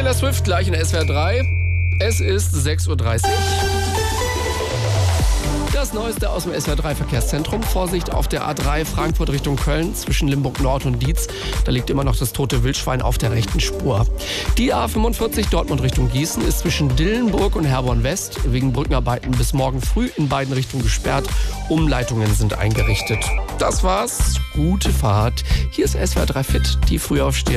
Taylor Swift gleich in SWR 3. Es ist 6.30 Uhr. Das Neueste aus dem SWR 3 Verkehrszentrum. Vorsicht auf der A3 Frankfurt Richtung Köln zwischen Limburg Nord und Dietz. Da liegt immer noch das tote Wildschwein auf der rechten Spur. Die A45 Dortmund Richtung Gießen ist zwischen Dillenburg und Herborn West wegen Brückenarbeiten bis morgen früh in beiden Richtungen gesperrt. Umleitungen sind eingerichtet. Das war's. Gute Fahrt. Hier ist SWR 3 Fit, die Frühaufsteher.